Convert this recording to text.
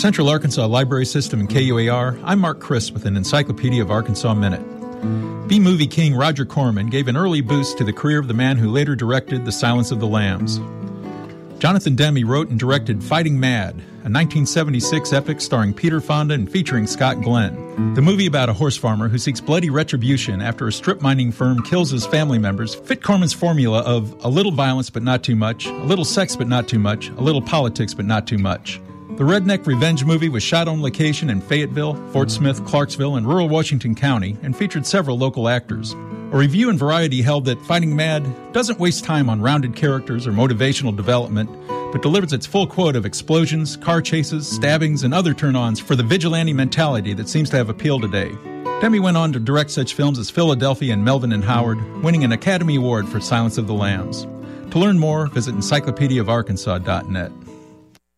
Central Arkansas Library System and KUAR, I'm Mark Chris with an Encyclopedia of Arkansas Minute. B-movie king Roger Corman gave an early boost to the career of the man who later directed The Silence of the Lambs. Jonathan Demme wrote and directed Fighting Mad, a 1976 epic starring Peter Fonda and featuring Scott Glenn. The movie about a horse farmer who seeks bloody retribution after a strip mining firm kills his family members fit Corman's formula of a little violence but not too much, a little sex but not too much, a little politics but not too much. The redneck revenge movie was shot on location in Fayetteville, Fort Smith, Clarksville, and rural Washington County and featured several local actors. A review in Variety held that Fighting Mad doesn't waste time on rounded characters or motivational development, but delivers its full quote of explosions, car chases, stabbings, and other turn-ons for the vigilante mentality that seems to have appeal today. Demme went on to direct such films as Philadelphia and Melvin and Howard, winning an Academy Award for Silence of the Lambs. To learn more, visit encyclopediaofarkansas.net.